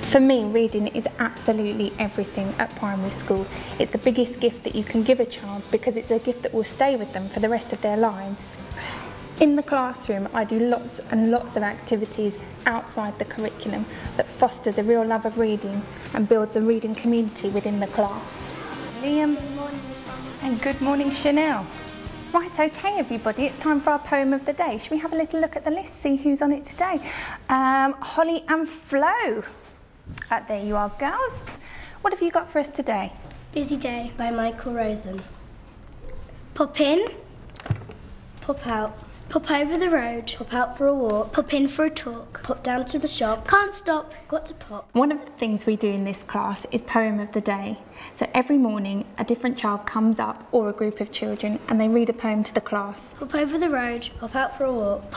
For me, reading is absolutely everything at primary school. It's the biggest gift that you can give a child because it's a gift that will stay with them for the rest of their lives. In the classroom, I do lots and lots of activities outside the curriculum that fosters a real love of reading and builds a reading community within the class. Liam. Good morning, Miss Ryan. And good morning, Chanel. Right, okay everybody, it's time for our poem of the day. Should we have a little look at the list, see who's on it today? Holly and Flo. There you are, girls. What have you got for us today? Busy Day by Michael Rosen. Pop in, pop out, pop over the road, pop out for a walk, pop in for a talk, pop down to the shop, can't stop, got to pop. One of the things we do in this class is poem of the day. So every morning a different child comes up, or a group of children, and they read a poem to the class. Pop over the road, pop out for a walk,